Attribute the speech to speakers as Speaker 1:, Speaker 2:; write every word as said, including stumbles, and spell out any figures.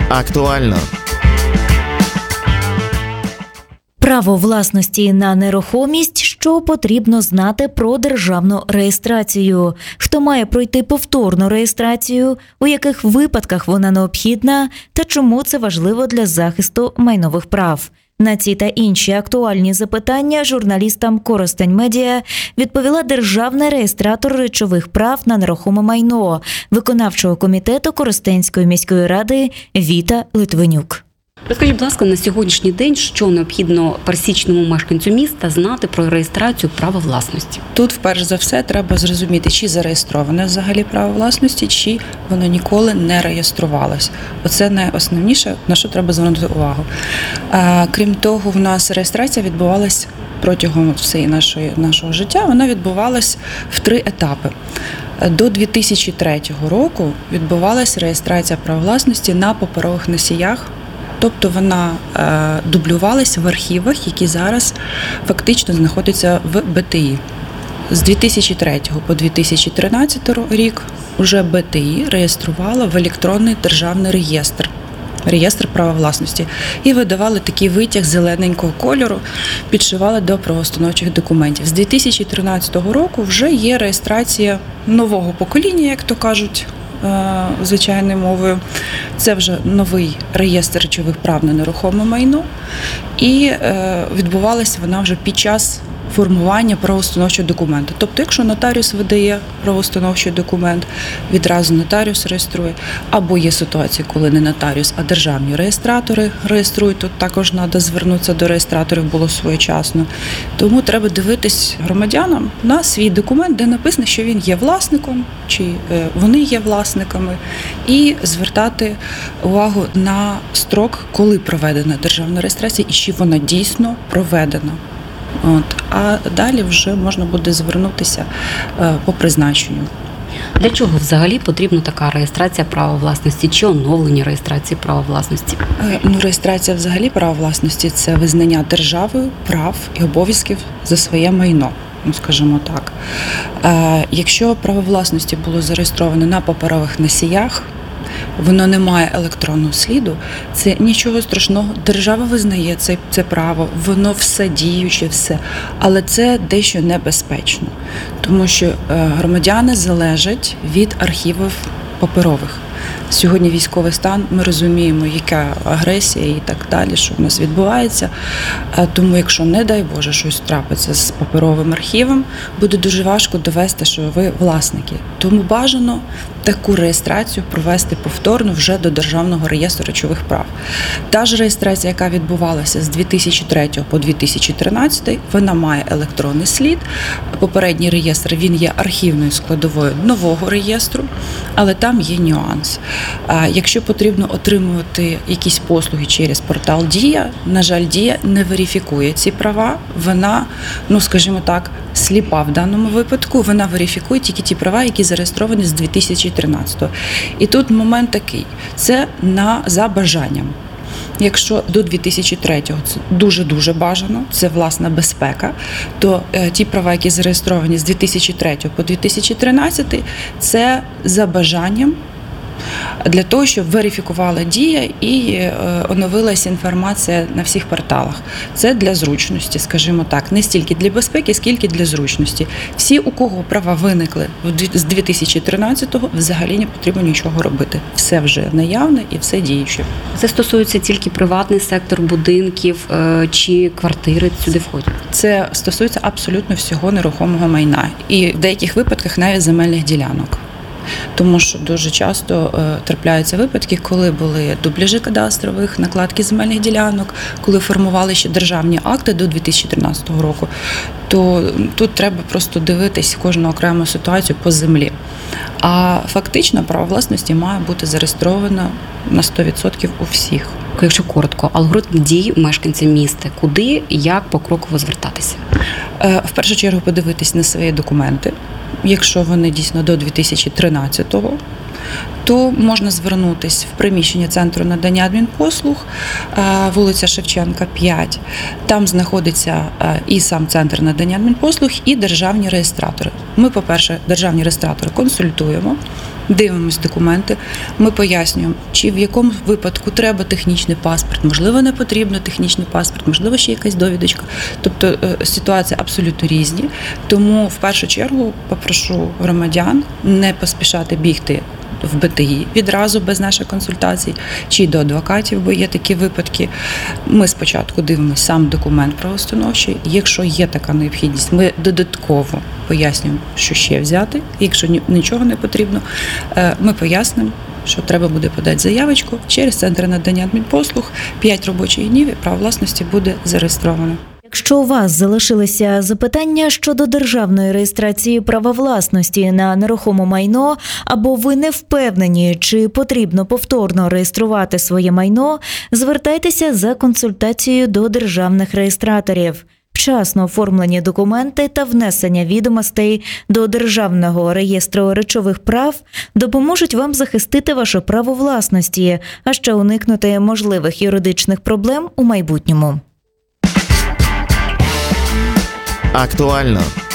Speaker 1: Актуально.
Speaker 2: Право власності на нерухомість, що потрібно знати про державну реєстрацію, хто має пройти повторну реєстрацію, у яких випадках вона необхідна та чому це важливо для захисту майнових прав. На ці та інші актуальні запитання журналістам Коростень Медіа відповіла державний реєстратор речових прав на нерухоме майно виконавчого комітету Коростенської міської ради Віта Литвинюк.
Speaker 3: Розкажіть, будь ласка, на сьогоднішній день, що необхідно пересічному мешканцю міста знати про реєстрацію права власності?
Speaker 4: Тут, вперше за все, треба зрозуміти, чи зареєстроване взагалі право власності, чи воно ніколи не реєструвалось. Оце найосновніше, на що треба звернути увагу. А, крім того, в нас реєстрація відбувалась протягом всієї нашої, нашого життя, вона відбувалась в три етапи. До дві тисячі третього року відбувалась реєстрація права власності на паперових носіях. Тобто вона е, дублювалася в архівах, які зараз фактично знаходяться в Б Т І. З дві тисячі третього по дві тисячі тринадцятий рік уже Б Т І реєструвала в електронний державний реєстр, реєстр права власності, і видавали такий витяг зелененького кольору, підшивали до правоустановчих документів. З дві тисячі тринадцятого року вже є реєстрація нового покоління, як то кажуть, звичайною мовою. Це вже новий реєстр речових прав на нерухоме майно, і відбувалася вона вже під час формування правоустановчого документу. Тобто, якщо нотаріус видає правоустановчий документ, відразу нотаріус реєструє, або є ситуації, коли не нотаріус, а державні реєстратори реєструють, тут також треба звернутися до реєстраторів, було своєчасно. Тому треба дивитись громадянам на свій документ, де написано, що він є власником, чи вони є власниками, і звертати увагу на строк, коли проведена державна реєстрація і чи вона дійсно проведена. От. А далі вже можна буде звернутися е, по призначенню.
Speaker 3: Для чого взагалі потрібна така реєстрація права власності чи оновлення реєстрації права власності?
Speaker 4: Е, ну, реєстрація взагалі права власності – це визнання державою прав і обов'язків за своє майно, ну, скажімо так. Е, якщо право власності було зареєстроване на паперових носіях, воно не має електронного сліду, це нічого страшного. Держава визнає це, це право, воно все діюче, все. Але це дещо небезпечно, тому що громадяни залежать від архівів паперових. Сьогодні військовий стан, ми розуміємо, яка агресія і так далі, що в нас відбувається. Тому якщо, не дай Боже, щось трапиться з паперовим архівом, буде дуже важко довести, що ви власники. Тому бажано таку реєстрацію провести повторно вже до Державного реєстру речових прав. Та ж реєстрація, яка відбувалася з дві тисячі третього по дві тисячі тринадцятий, вона має електронний слід. Попередній реєстр, він є архівною складовою нового реєстру, але там є нюанс. Якщо потрібно отримувати якісь послуги через портал Дія, на жаль, Дія не верифікує ці права, вона, ну скажімо так, сліпа в даному випадку, вона верифікує тільки ті права, які зареєстровані з дві тисячі тринадцятого. І тут момент такий, це на, за бажанням. Якщо до дві тисячі третього це дуже-дуже бажано, це власна безпека, то е, ті права, які зареєстровані з дві тисячі третього по дві тисячі тринадцятий, це за бажанням, для того, щоб верифікувала Дія і е, оновилася інформація на всіх порталах. Це для зручності, скажімо так, не стільки для безпеки, скільки для зручності. Всі, у кого права виникли з дві тисячі тринадцятого, взагалі не потрібно нічого робити. Все вже наявне і все діюче.
Speaker 3: Це стосується тільки приватний сектор, будинків е, чи квартири сюди входять?
Speaker 4: Це стосується абсолютно всього нерухомого майна і в деяких випадках навіть земельних ділянок. Тому що дуже часто е, трапляються випадки, коли були дубляжі кадастрових, накладки земельних ділянок, коли формували ще державні акти до дві тисячі тринадцятого року, то тут треба просто дивитись кожну окрему ситуацію по землі. А фактично право власності має бути зареєстровано на сто відсотків у всіх.
Speaker 3: Якщо коротко, алгоритм дій мешканців міста, куди, як покроково звертатися?
Speaker 4: Е, в першу чергу подивитись на свої документи. Якщо вони дійсно до дві тисячі тринадцятого, то можна звернутися в приміщення Центру надання адмінпослуг, вулиця Шевченка, п'ять. Там знаходиться і сам Центр надання адмінпослуг, і державні реєстратори. Ми, по-перше, державні реєстратори консультуємо, дивимось документи, ми пояснюємо, чи в якому випадку треба технічний паспорт, можливо, не потрібно технічний паспорт, можливо, ще якась довідочка. Тобто е, ситуації абсолютно різні. Тому в першу чергу попрошу громадян не поспішати бігти в Б Т І відразу без наших консультацій, чи до адвокатів, бо є такі випадки. Ми спочатку дивимося сам документ правоустановчий. Якщо є така необхідність, ми додатково пояснюємо, що ще взяти. Якщо нічого не потрібно, ми пояснимо, що треба буде подати заявочку через центр надання адмінпослуг. п'ять робочих днів і право власності буде зареєстровано.
Speaker 2: Якщо у вас залишилися запитання щодо державної реєстрації права власності на нерухоме майно, або ви не впевнені, чи потрібно повторно реєструвати своє майно, звертайтеся за консультацією до державних реєстраторів. Вчасно оформлені документи та внесення відомостей до Державного реєстру речових прав допоможуть вам захистити ваше право власності, а ще уникнути можливих юридичних проблем у майбутньому.
Speaker 1: Актуально